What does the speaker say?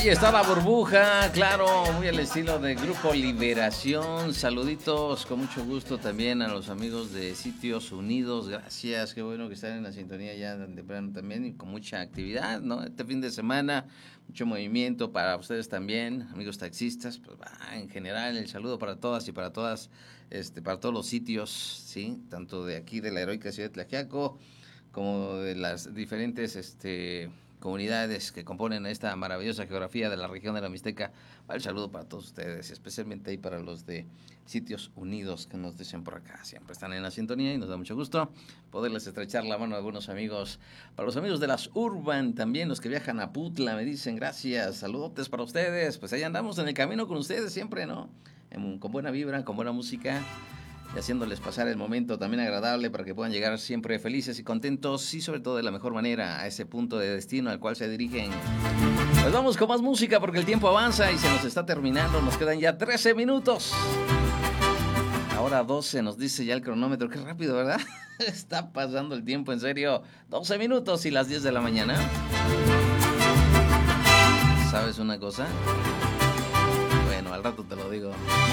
Ahí está la burbuja, claro, muy al estilo de Grupo Liberación. Saluditos con mucho gusto también a los amigos de Sitios Unidos. Gracias, qué bueno que están en la sintonía ya de temprano también y con mucha actividad, ¿no? Este fin de semana, mucho movimiento para ustedes también, amigos taxistas. Pues en general, el saludo para todas y para todas, para todos los sitios, ¿sí? Tanto de aquí, de la heroica ciudad de Tlaxiaco, como de las diferentes, comunidades que componen esta maravillosa geografía de la región de la Mixteca. El saludo para todos ustedes, especialmente ahí para los de Sitios Unidos que nos dicen por acá. Siempre están en la sintonía y nos da mucho gusto poderles estrechar la mano a algunos amigos. Para los amigos de las Urban, también los que viajan a Putla, me dicen gracias, saludotes para ustedes. Pues ahí andamos en el camino con ustedes siempre, ¿no? Con buena vibra, con buena música, y haciéndoles pasar el momento también agradable para que puedan llegar siempre felices y contentos y sobre todo de la mejor manera a ese punto de destino al cual se dirigen. Pues vamos con más música porque el tiempo avanza y se nos está terminando, nos quedan ya 13 minutos. Ahora 12 nos dice ya el cronómetro, qué rápido, ¿verdad? Está pasando el tiempo, en serio. 12 minutos y las 10 de la mañana. ¿Sabes una cosa? Bueno, al rato te lo digo.